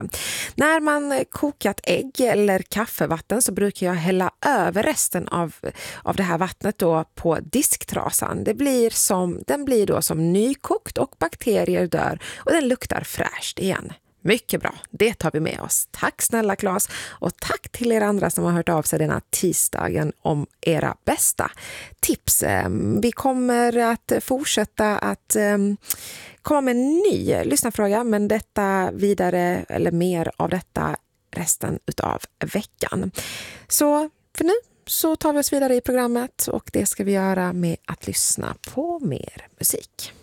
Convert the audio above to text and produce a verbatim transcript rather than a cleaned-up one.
När man kokat ägg eller kaffevatten så brukar jag hälla över resten av, av det här vattnet då på disktrasan. Det blir som, den blir då som nykokt och bakterier dör och den luktar fräscht igen. Mycket bra, det tar vi med oss. Tack snälla Claes och tack till er andra som har hört av sig denna tisdagen om era bästa tips. Vi kommer att fortsätta att komma med en ny lyssnarfråga, men detta vidare eller mer av detta resten utav veckan. Så för nu så tar vi oss vidare i programmet och det ska vi göra med att lyssna på mer musik.